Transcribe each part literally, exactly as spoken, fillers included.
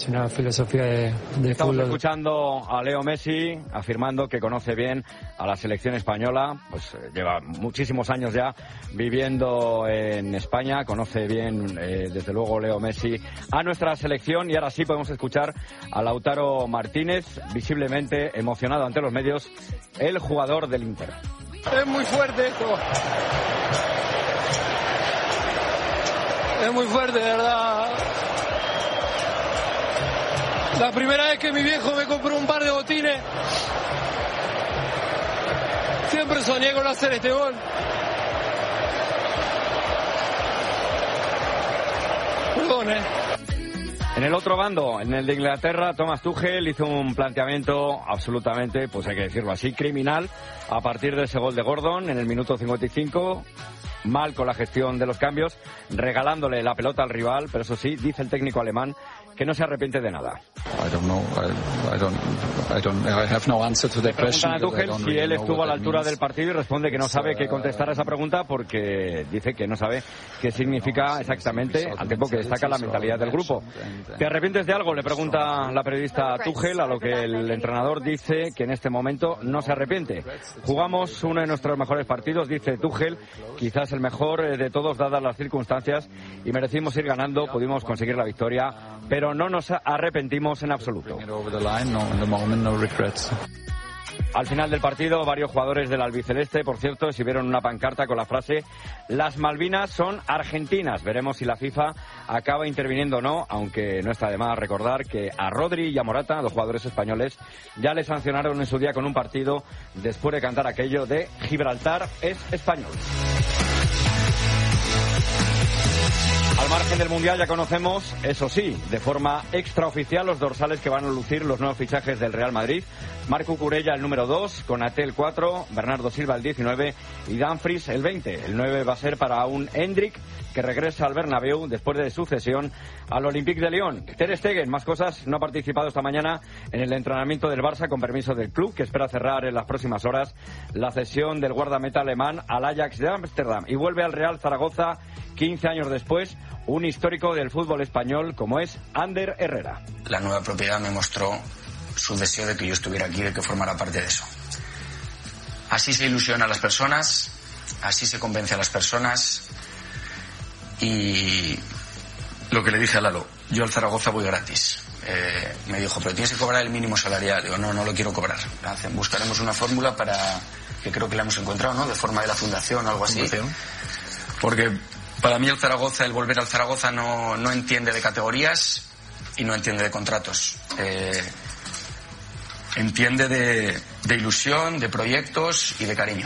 Es una filosofía de, de Estamos fútbol. escuchando a Leo Messi afirmando que conoce bien a la selección española, pues lleva muchísimos años ya viviendo en España, conoce bien eh, desde luego Leo Messi a nuestra selección, y ahora sí podemos escuchar a Lautaro Martínez, visiblemente emocionado ante los medios, el jugador del Inter. Es muy fuerte esto. Es muy fuerte, de verdad. La primera vez que mi viejo me compró un par de botines, siempre soñé con hacer este gol. Perdón, eh. En el otro bando, en el de Inglaterra, Thomas Tuchel hizo un planteamiento absolutamente, pues hay que decirlo así, criminal, a partir de ese gol de Gordon en el minuto cincuenta y cinco. Mal con la gestión de los cambios, regalándole la pelota al rival, pero eso sí, dice el técnico alemán que no se arrepiente de nada. Le preguntan a Tuchel si él estuvo a la altura del partido y responde que no sabe qué contestar a esa pregunta porque dice que no sabe qué significa exactamente, al tiempo que destaca la mentalidad del grupo. ¿Te arrepientes de algo?, le pregunta la periodista a Tuchel, a lo que el entrenador dice que en este momento no se arrepiente. Jugamos uno de nuestros mejores partidos, dice Tuchel, quizás el mejor de todos dadas las circunstancias, y merecimos ir ganando, pudimos conseguir la victoria, pero no nos arrepentimos en absoluto. Al final del partido, varios jugadores del albiceleste, por cierto, exhibieron una pancarta con la frase "Las Malvinas son argentinas". Veremos si la FIFA acaba interviniendo o no, aunque no está de más recordar que a Rodri y a Morata, dos jugadores españoles, ya le sancionaron en su día con un partido después de cantar aquello de "Gibraltar es español". Al margen del Mundial ya conocemos, eso sí, de forma extraoficial, los dorsales que van a lucir los nuevos fichajes del Real Madrid. Marco Cucurella el número dos, Konaté el cuatro, Bernardo Silva el diecinueve y Dumfries el veinte. El nueve va a ser para un Endrick que regresa al Bernabéu después de su cesión al Olympique de Lyon. Ter Stegen, más cosas, no ha participado esta mañana en el entrenamiento del Barça con permiso del club, que espera cerrar en las próximas horas la cesión del guardameta alemán al Ajax de Ámsterdam, y vuelve al Real Zaragoza quince años después, un histórico del fútbol español como es Ander Herrera. La nueva propiedad me mostró su deseo de que yo estuviera aquí, de que formara parte de eso. Así se ilusiona a las personas, así se convence a las personas, y lo que le dije a Lalo, yo al Zaragoza voy gratis. Eh, me dijo, pero tienes que cobrar el mínimo salarial. Digo, no, no lo quiero cobrar. Buscaremos una fórmula para, que creo que la hemos encontrado, ¿no? De forma de la fundación o algo así. Porque para mí el Zaragoza, el volver al Zaragoza no, no entiende de categorías y no entiende de contratos. Eh, entiende de, de ilusión, de proyectos y de cariño.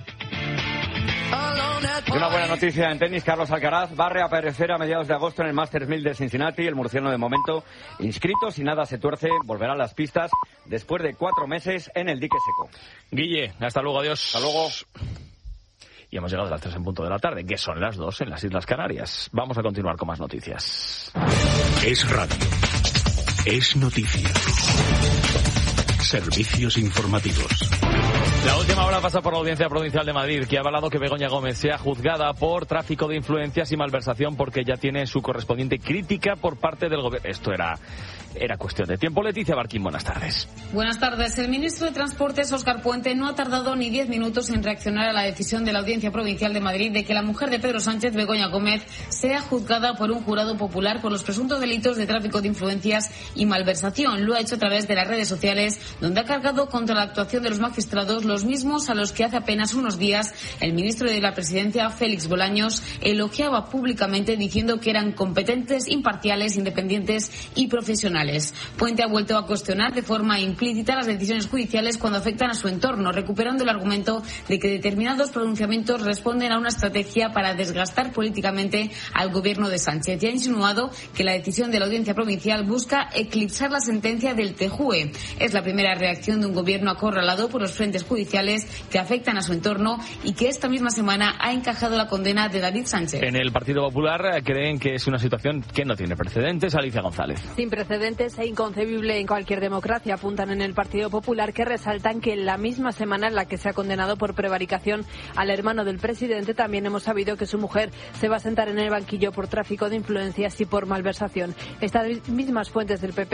Y una buena noticia en tenis, Carlos Alcaraz va a reaparecer a mediados de agosto en el Masters mil de Cincinnati. El murciano de momento inscrito, si nada se tuerce, volverá a las pistas después de cuatro meses en el dique seco. Guille, hasta luego, adiós. Hasta luego. Y hemos llegado a las tres en punto de la tarde, que son las dos en las Islas Canarias. Vamos a continuar con más noticias. Es radio. Es noticia. Servicios informativos. La última hora pasa por la Audiencia Provincial de Madrid, que ha avalado que Begoña Gómez sea juzgada por tráfico de influencias y malversación, porque ya tiene su correspondiente crítica por parte del gobierno. Esto era, era cuestión de tiempo. Leticia Barquín, buenas tardes. Buenas tardes. El ministro de Transportes, Óscar Puente, no ha tardado ni diez minutos en reaccionar a la decisión de la Audiencia Provincial de Madrid de que la mujer de Pedro Sánchez, Begoña Gómez, sea juzgada por un jurado popular por los presuntos delitos de tráfico de influencias y malversación. Lo ha hecho a través de las redes sociales, donde ha cargado contra la actuación de los magistrados, los mismos a los que hace apenas unos días el ministro de la Presidencia, Félix Bolaños, elogiaba públicamente diciendo que eran competentes, imparciales, independientes y profesionales. Puente ha vuelto a cuestionar de forma implícita las decisiones judiciales cuando afectan a su entorno, recuperando el argumento de que determinados pronunciamientos responden a una estrategia para desgastar políticamente al gobierno de Sánchez, y ha insinuado que la decisión de la Audiencia Provincial busca eclipsar la sentencia del T J U E. Es la primera reacción de un gobierno acorralado por los frentes judiciales que afectan a su entorno y que esta misma semana ha encajado la condena de David Sánchez. En el Partido Popular creen que es una situación que no tiene precedentes. Alicia González. Sin precedentes. precedentes e inconcebible en cualquier democracia, apuntan en el Partido Popular, que resaltan que en la misma semana en la que se ha condenado por prevaricación al hermano del presidente, también hemos sabido que su mujer se va a sentar en el banquillo por tráfico de influencias y por malversación. Estas mismas fuentes del P P